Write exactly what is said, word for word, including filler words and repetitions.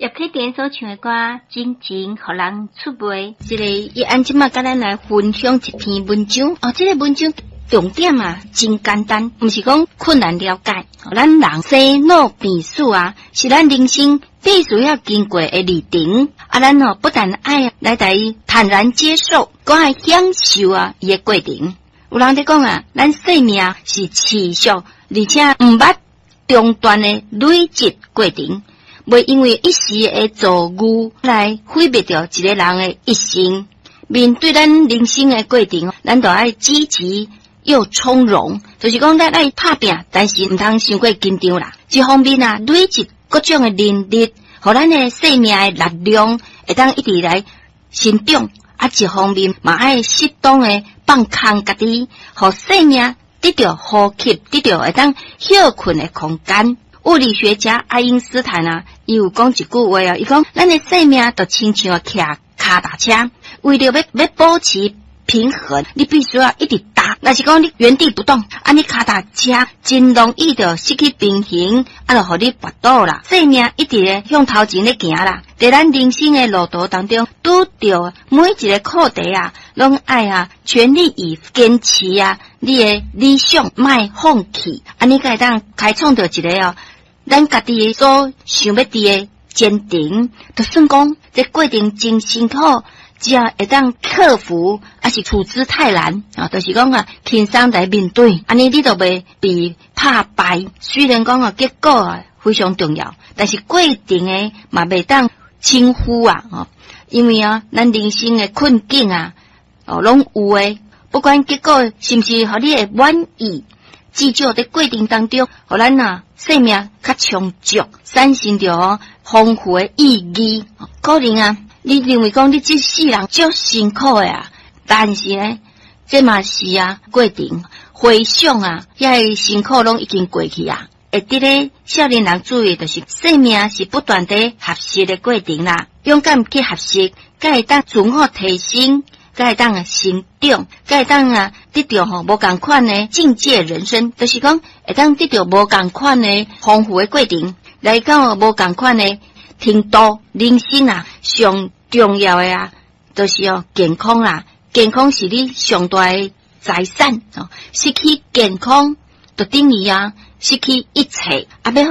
叶启田所唱的歌，真情互人触袂。这个伊按即马甲咱来分享一篇文章哦，这个文章重点啊真简单，毋是讲困难了解。咱人生老病死啊，是咱人生必须要经过的历程。啊，咱哦不但爱来台坦然接受，搁爱享受啊伊的过程。有人在讲啊，咱生命是持续而且毋捌中断的累积过程。袂因为一时的遭遇来毁灭掉一个人的一生。面对咱人生的过程，咱都爱积极又从容，就是讲咱爱拍拼，但是毋通伤过紧张啦。一方面啊，累积各种的能力，互咱的生命的力量会当一直来成长。啊，一方面嘛爱适当的放空家己，互生命得到呼吸，得到会当休困的空间。物理学家爱因斯坦啊，伊有讲一句话啊，伊讲咱的生命就亲像骑脚踏车，为了要要保持平衡，你必须要一直踏。若是讲你原地不动，啊，你脚踏车真容易就失去平衡，啊，就互你滑倒啦。生命一直咧向头前咧行啦，在咱人生的路途当中，拄着每一个课题啊，拢爱啊全力以坚持啊，你的理想莫放弃，安尼才会当开创着一个哦。咱家己所想要伫诶坚定，就算讲这过程真辛苦，只要会当克服，还是处之泰然啊，就是讲啊轻松来面对，安尼你就袂被打败。虽然讲啊结果啊非常重要，但是过程诶嘛袂当轻忽啊，哦，因为啊咱人生诶困境啊，哦拢有诶，不管结果是毋是互你会满意。至少在过程当中，互咱啊生命较充足，产生着哦丰富的意义。可能啊，你认为讲你这世人足辛苦的啊，但是呢，这嘛是啊过程。回想啊，遐辛苦拢已经过去啊。会得咧，少年人注意就是生命是不断的学习的过程啦，勇敢去学习，才会当自我提升。才会当啊成长，才会当啊得到吼无共款的境界人生，就是讲会当得到无共款的丰富的过程，来讲无共款的程度。人生啊上重要的啊，就是哦健康啦，健康是你上大的财产哦，失去健康就等于啊失去一切啊要。